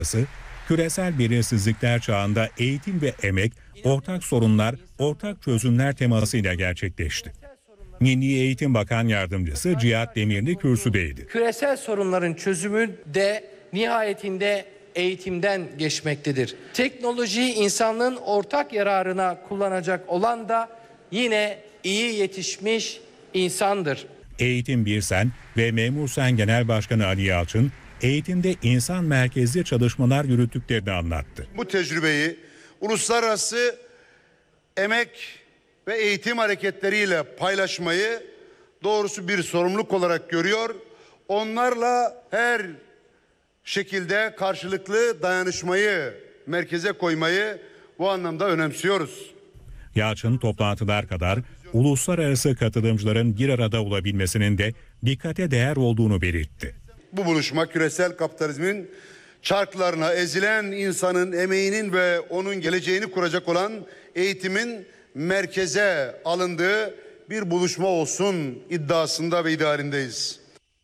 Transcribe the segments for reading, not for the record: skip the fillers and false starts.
küresel belirsizlikler çağında eğitim ve emek, ortak sorunlar, ortak çözümler temasıyla gerçekleşti. Milli Eğitim Bakan Yardımcısı Cihat Demirli kürsüdeydi. Küresel sorunların çözümü de nihayetinde eğitimden geçmektedir. Teknolojiyi insanlığın ortak yararına kullanacak olan da yine iyi yetişmiş insandır. Eğitim Birsen ve Memur Sen Genel Başkanı Ali Yalçın, eğitimde insan merkezli çalışmalar yürüttüklerini anlattı. Bu tecrübeyi uluslararası emek ve eğitim hareketleriyle paylaşmayı doğrusu bir sorumluluk olarak görüyor. Onlarla her şekilde karşılıklı dayanışmayı merkeze koymayı bu anlamda önemsiyoruz. Yalçın toplantılar kadar uluslararası katılımcıların bir arada olabilmesinin de dikkate değer olduğunu belirtti. Bu buluşma küresel kapitalizmin çarklarına ezilen insanın emeğinin ve onun geleceğini kuracak olan eğitimin merkeze alındığı bir buluşma olsun iddiasında ve idealindeyiz.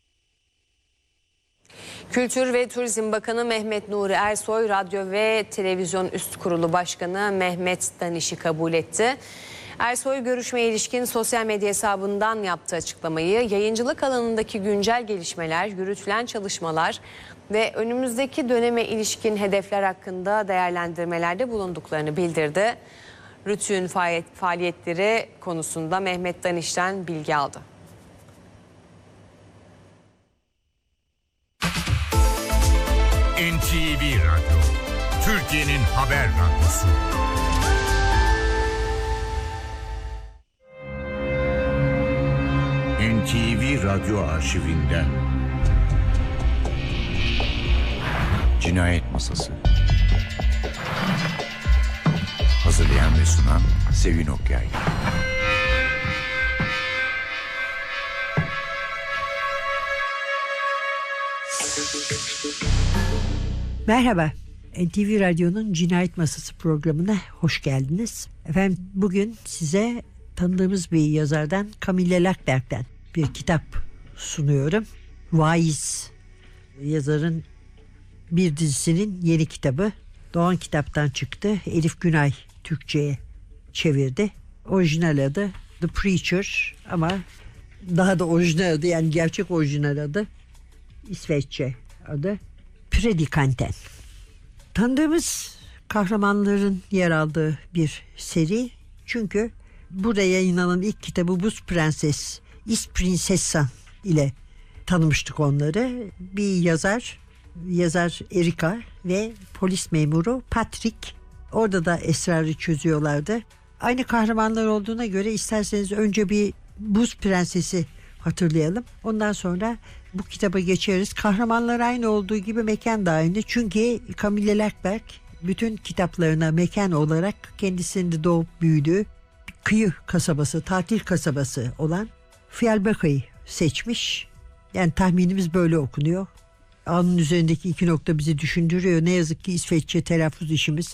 Kültür ve Turizm Bakanı Mehmet Nuri Ersoy, Radyo ve Televizyon Üst Kurulu Başkanı Mehmet Daniş'i kabul etti. Ersoy görüşmeye ilişkin sosyal medya hesabından yaptığı açıklamayı, yayıncılık alanındaki güncel gelişmeler, yürütülen çalışmalar ve önümüzdeki döneme ilişkin hedefler hakkında değerlendirmelerde bulunduklarını bildirdi. RTÜK'ün faaliyetleri konusunda Mehmet Daniş'ten bilgi aldı. NTV Radyo, Türkiye'nin haber radyosu. NTV Radyo arşivinden Cinayet Masası. Hazırlayan ve sunan Sevin Okyay. Merhaba, NTV Radyo'nun Cinayet Masası programına hoş geldiniz. Efendim bugün size tanıdığımız bir yazardan, Camille Lackberg'den bir kitap sunuyorum. Vaiz yazarın bir dizisinin yeni kitabı. Doğan Kitap'tan çıktı. Elif Günay Türkçe'ye çevirdi. Orijinal adı The Preacher ama daha da orijinal adı, yani gerçek orijinal adı, İsveççe adı Predikanten. Tanıdığımız kahramanların yer aldığı bir seri. Çünkü burada yayınlanan ilk kitabı Buz Prenses, Isprinsessan ile tanımıştık onları. Bir yazar Erika ve polis memuru Patrick. Orada da esrarı çözüyorlardı. Aynı kahramanlar olduğuna göre isterseniz önce bir Buz Prenses'i hatırlayalım. Ondan sonra bu kitaba geçeriz. Kahramanlar aynı olduğu gibi mekan da aynı. Çünkü Camille Lackberg bütün kitaplarına mekan olarak kendisinde doğup büyüdüğü kıyı kasabası, tatil kasabası olan Fjällbacka'yı seçmiş. Yani tahminimiz böyle okunuyor. Alnın üzerindeki 2 nokta bizi düşündürüyor. Ne yazık ki İsveççe telaffuz işimiz,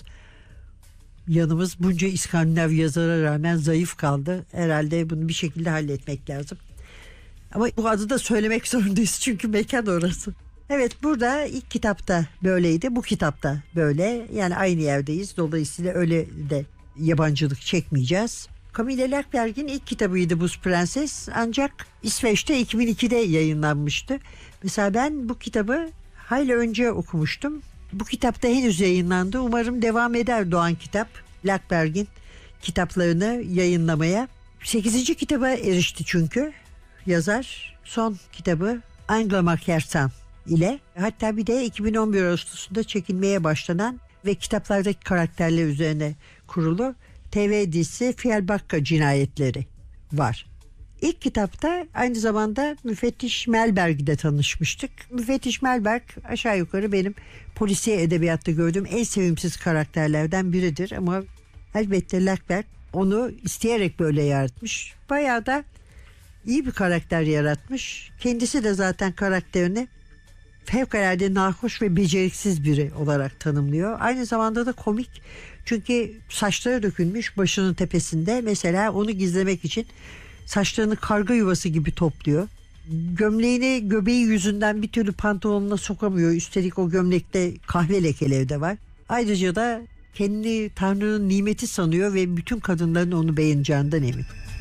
yanımız bunca İskandinav yazara rağmen zayıf kaldı. Herhalde bunu bir şekilde halletmek lazım. Ama bu adı da söylemek zorundayız çünkü mekan orası. Evet, burada ilk kitapta böyleydi. Bu kitapta böyle. Yani aynı yerdeyiz. Dolayısıyla öyle de yabancılık çekmeyeceğiz. Camille Lackberg'in ilk kitabıydı Buz Prenses. Ancak İsveç'te 2002'de yayınlanmıştı. Mesela ben bu kitabı hayli önce okumuştum. Bu kitapta henüz yayınlandı. Umarım devam eder Doğan Kitap Lackberg'in kitaplarını yayınlamaya. 8. kitaba erişti çünkü yazar. Son kitabı Angela Makersan ile, hatta bir de 2011 Ağustos'unda çekilmeye başlanan ve kitaplardaki karakterler üzerine kurulu TV dizisi Fjällbacka Cinayetleri var. İlk kitapta aynı zamanda Müfettiş Mellberg'de tanışmıştık. Müfettiş Mellberg aşağı yukarı benim polisiye edebiyatta gördüğüm en sevimsiz karakterlerden biridir. Ama elbette Lackberg onu isteyerek böyle yaratmış. Bayağı da iyi bir karakter yaratmış. Kendisi de zaten karakterini fevkalade nahoş ve beceriksiz biri olarak tanımlıyor. Aynı zamanda da komik. Çünkü saçları dökülmüş başının tepesinde. Mesela onu gizlemek için saçlarını karga yuvası gibi topluyor. Gömleğini göbeği yüzünden bir türlü pantolonuna sokamıyor. Üstelik o gömlekte kahve lekeleri de var. Ayrıca da kendini Tanrı'nın nimeti sanıyor ve bütün kadınların onu beğeneceğinden emin.